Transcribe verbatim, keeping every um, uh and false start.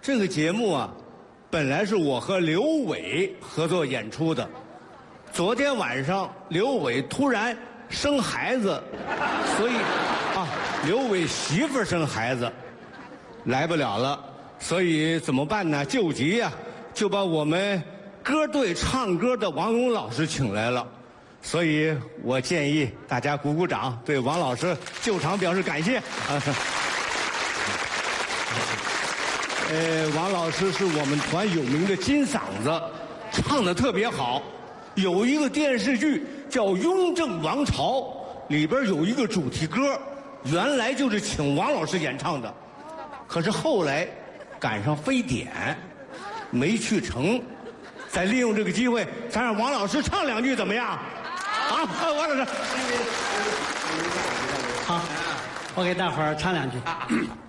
这个节目啊，本来是我和刘伟合作演出的。昨天晚上刘伟突然生孩子，所以啊，刘伟媳妇儿生孩子，来不了了。所以怎么办呢？救急呀、啊，就把我们歌队唱歌的王勇老师请来了。所以我建议大家鼓鼓掌，对王老师救场表示感谢。呃，王老师是我们团有名的金嗓子，唱得特别好。有一个电视剧叫《雍正王朝》，里边有一个主题歌，原来就是请王老师演唱的，可是后来赶上非典，没去成。再利用这个机会，咱让王老师唱两句怎么样？啊，王老师， 好，我给大伙儿唱两句。